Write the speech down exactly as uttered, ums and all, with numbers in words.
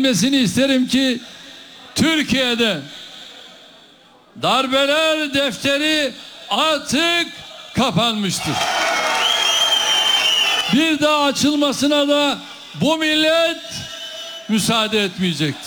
bilmesini isterim ki Türkiye'de darbeler defteri artık kapanmıştır. Bir daha açılmasına da bu millet müsaade etmeyecektir.